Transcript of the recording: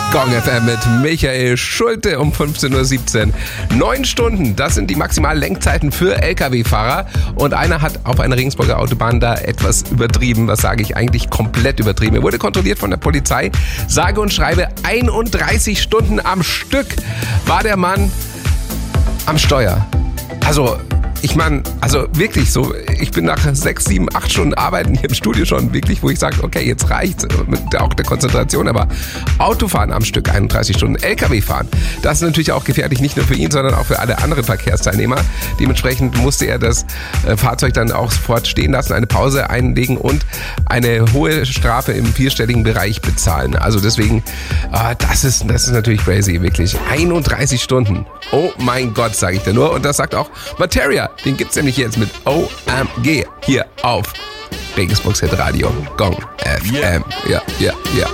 Gong FM mit Michael Schulte um 15.17 Uhr. 9 Stunden, das sind die maximalen Lenkzeiten für Lkw-Fahrer. Und einer hat auf einer Regensburger Autobahn da etwas übertrieben. Was sage ich eigentlich? Komplett übertrieben. Er wurde kontrolliert von der Polizei. Sage und schreibe 31 Stunden am Stück war der Mann am Steuer. Ich meine, wirklich so, ich bin nach 6, 7, 8 Stunden Arbeiten hier im Studio schon wirklich, wo ich sage, okay, jetzt reicht's, mit auch der Konzentration, aber Autofahren am Stück 31 Stunden, LKW fahren, das ist natürlich auch gefährlich, nicht nur für ihn, sondern auch für alle anderen Verkehrsteilnehmer. Dementsprechend musste er das Fahrzeug dann auch sofort stehen lassen, eine Pause einlegen und eine hohe Strafe im 4-stelligen Bereich bezahlen. Also deswegen, das ist natürlich crazy, wirklich. 31 Stunden. Oh mein Gott, sage ich da nur. Und das sagt auch Materia. Den gibt's nämlich jetzt mit OMG hier auf Regensburgs Hit Radio Gong FM. Ja.